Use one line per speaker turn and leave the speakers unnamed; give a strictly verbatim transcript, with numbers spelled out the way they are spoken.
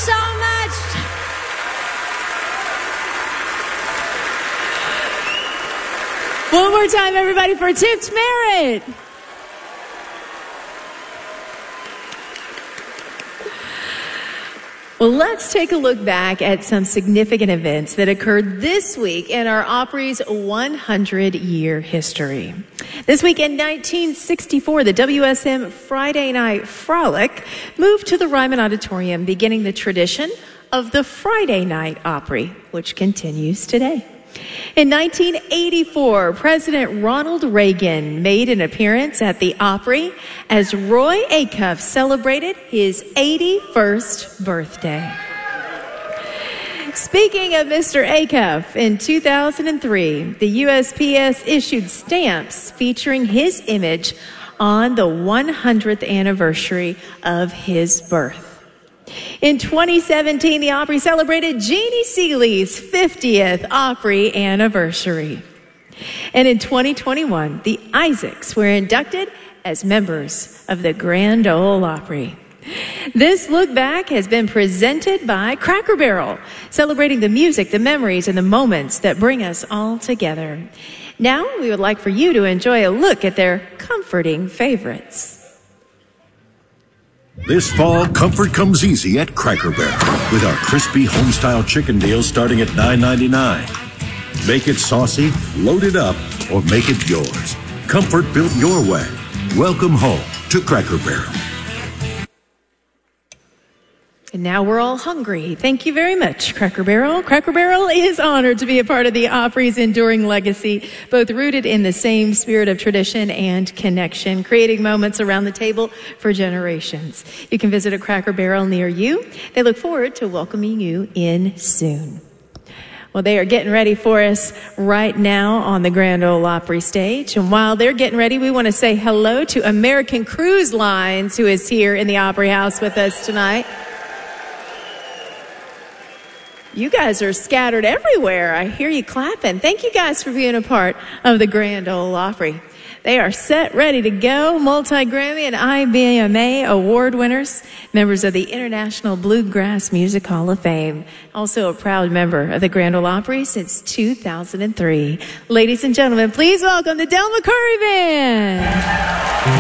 so much.
One more time, everybody, for Tipped Merit. Well, let's take a look back at some significant events that occurred this week in our Opry's one hundred year history. This week in nineteen sixty-four, the W S M Friday Night Frolic moved to the Ryman Auditorium, beginning the tradition of the Friday Night Opry, which continues today. In nineteen eighty-four, President Ronald Reagan made an appearance at the Opry as Roy Acuff celebrated his eighty-first birthday. Speaking of Mister Acuff, in two thousand three, the U S P S issued stamps featuring his image on the one hundredth anniversary of his birth. In twenty seventeen, the Opry celebrated Jeannie Seeley's fiftieth Opry anniversary. And in twenty twenty-one, the Isaacs were inducted as members of the Grand Ole Opry. This look back has been presented by Cracker Barrel, celebrating the music, the memories, and the moments that bring us all together. Now, we would like for you to enjoy a look at their comforting favorites.
This fall, comfort comes easy at Cracker Barrel with our crispy homestyle chicken deal starting at nine ninety-nine. Make it saucy, load it up, or make it yours. Comfort built your way. Welcome home to Cracker Barrel.
And now we're all hungry. Thank you very much, Cracker Barrel. Cracker Barrel is honored to be a part of the Opry's enduring legacy, both rooted in the same spirit of tradition and connection, creating moments around the table for generations. You can visit a Cracker Barrel near you. They look forward to welcoming you in soon. Well, they are getting ready for us right now on the Grand Ole Opry stage. And while they're getting ready, we want to say hello to American Cruise Lines, who is here in the Opry House with us tonight. You guys are scattered everywhere. I hear you clapping. Thank you guys for being a part of the Grand Ole Opry. They are set, ready to go. Multi-Grammy and I B M A award winners, members of the International Bluegrass Music Hall of Fame. Also a proud member of the Grand Ole Opry since two thousand three. Ladies and gentlemen, please welcome the Del McCoury Band.